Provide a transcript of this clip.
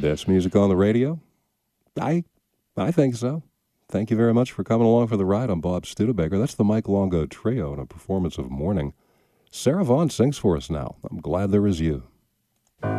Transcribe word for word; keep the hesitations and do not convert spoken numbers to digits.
Best music on the radio? I I think so. Thank you very much for coming along for the ride. I'm Bob Studebaker. That's the Mike Longo Trio in a performance of Morning. Sarah Vaughan sings for us now. I'm glad there was you.